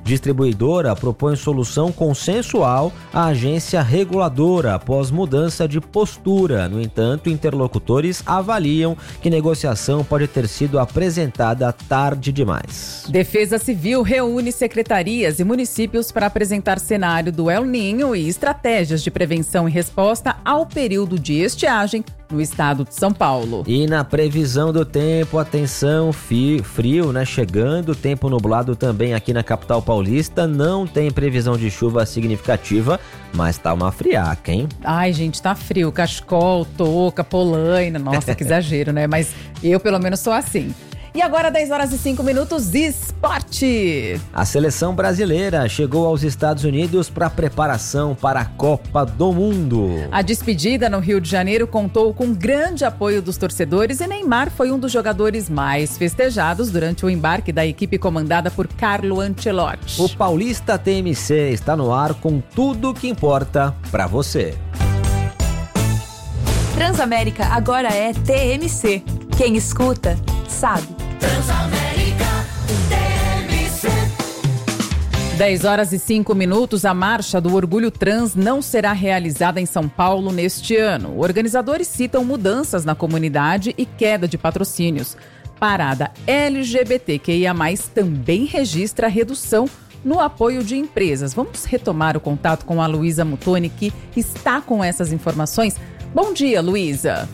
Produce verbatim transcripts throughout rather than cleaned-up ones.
Distribuidora propõe solução consensual à agência reguladora após mudança de postura. No entanto, interlocutores avaliam que negociação pode ter sido apresentada tarde demais. Defesa Civil reúne secretarias e municípios para apresentar cenário do El Niño e estratégias de prevenção e resposta ao período de estiagem no estado de São Paulo. E na previsão do tempo, atenção, fio, frio, né? Chegando, tempo nublado também aqui na capital paulista. Não tem previsão de chuva significativa, mas tá uma friaca, hein? Ai, gente, tá frio. Cachecol, touca, polaina. Nossa, que exagero, né? Mas eu, pelo menos, sou assim. E agora, dez horas e cinco minutos, esporte. A seleção brasileira chegou aos Estados Unidos para preparação para a Copa do Mundo. A despedida no Rio de Janeiro contou com grande apoio dos torcedores e Neymar foi um dos jogadores mais festejados durante o embarque da equipe comandada por Carlo Ancelotti. O Paulista T M C está no ar com tudo que importa para você. Transamérica agora é T M C. Quem escuta, sabe. Transamérica, T M C. dez horas e cinco minutos, a Marcha do Orgulho Trans não será realizada em São Paulo neste ano. Organizadores citam mudanças na comunidade e queda de patrocínios. Parada L G B T Q I A mais, também registra redução no apoio de empresas. Vamos retomar o contato com a Luísa Mutoni, que está com essas informações. Bom dia, Luísa.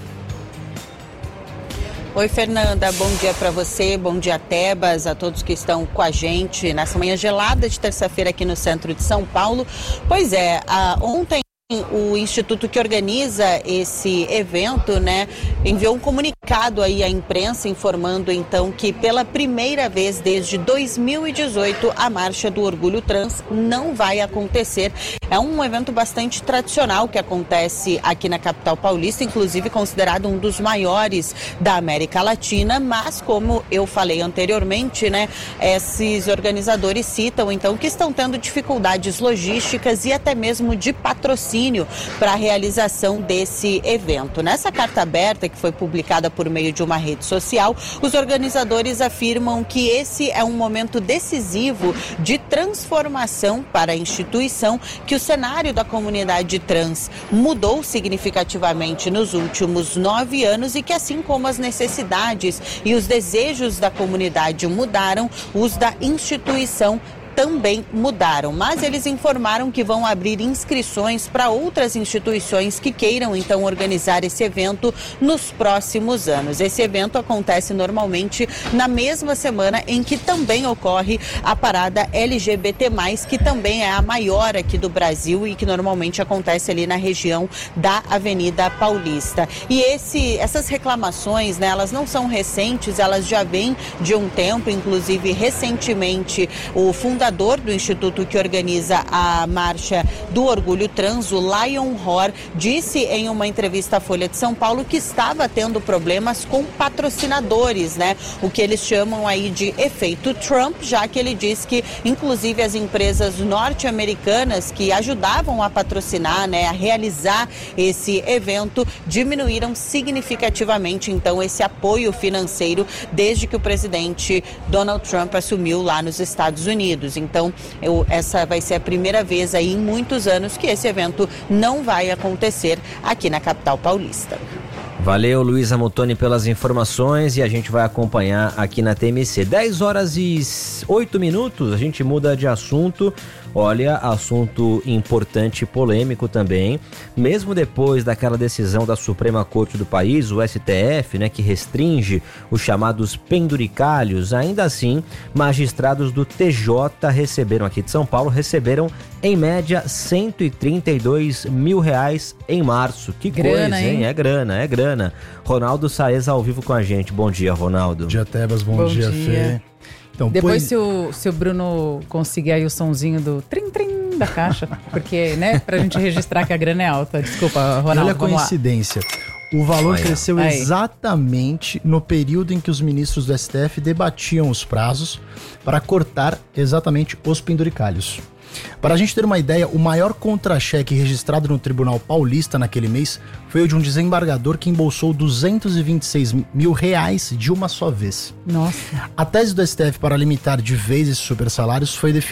Oi, Fernanda, bom dia para você, bom dia, Tebas, a todos que estão com a gente nessa manhã gelada de terça-feira aqui no centro de São Paulo. Pois é, a, ontem o instituto que organiza esse evento, né, enviou um comunicado aí à imprensa informando então que pela primeira vez desde dois mil e dezoito a Marcha do Orgulho Trans não vai acontecer. É um evento bastante tradicional que acontece aqui na capital paulista, inclusive considerado um dos maiores da América Latina, mas como eu falei anteriormente, né, esses organizadores citam então que estão tendo dificuldades logísticas e até mesmo de patrocínio para a realização desse evento. Nessa carta aberta que foi publicada por meio de uma rede social, os organizadores afirmam que esse é um momento decisivo de transformação para a instituição, que o cenário da comunidade trans mudou significativamente nos últimos nove anos e que, assim como as necessidades e os desejos da comunidade mudaram, os da instituição também mudaram, mas eles informaram que vão abrir inscrições para outras instituições que queiram então organizar esse evento nos próximos anos. Esse evento acontece normalmente na mesma semana em que também ocorre a parada L G B T mais, que também é a maior aqui do Brasil e que normalmente acontece ali na região da Avenida Paulista. E esse, essas reclamações, né, elas não são recentes, elas já vêm de um tempo, inclusive recentemente o fundador do instituto que organiza a Marcha do Orgulho Trans, o Lion Hor, disse em uma entrevista à Folha de São Paulo que estava tendo problemas com patrocinadores, né? O que eles chamam aí de efeito Trump, já que ele diz que, inclusive, as empresas norte-americanas que ajudavam a patrocinar, né, a realizar esse evento, diminuíram significativamente, então, esse apoio financeiro desde que o presidente Donald Trump assumiu lá nos Estados Unidos. Então, eu, essa vai ser a primeira vez aí em muitos anos que esse evento não vai acontecer aqui na capital paulista. Valeu, Luísa Mutoni, pelas informações, e a gente vai acompanhar aqui na T M C. dez horas e oito minutos, a gente muda de assunto. Olha, assunto importante e polêmico também. Mesmo depois daquela decisão da Suprema Corte do país, o S T F, né, que restringe os chamados penduricalhos, ainda assim, magistrados do T J receberam aqui de São Paulo, receberam em média cento e trinta e dois mil reais em março. Que grana, coisa, hein? hein? É grana, é grana. Ronaldo Saez ao vivo com a gente. Bom dia, Ronaldo. Bom dia, Tebas. Bom, Bom dia, dia. Fê. Então, Depois, pois... se, o, se o Bruno conseguir aí o sonzinho do trim-trim da caixa, porque, né, pra gente registrar que a grana é alta. Desculpa, Ronaldo, Olha a vamos lá. coincidência. O valor Olha. cresceu Aí. exatamente no período em que os ministros do S T F debatiam os prazos para cortar exatamente os penduricalhos. Para a gente ter uma ideia, o maior contra-cheque registrado no Tribunal Paulista naquele mês foi o de um desembargador que embolsou duzentos e vinte e seis mil reais de uma só vez. Nossa. A tese do S T F para limitar de vez esses supersalários foi definida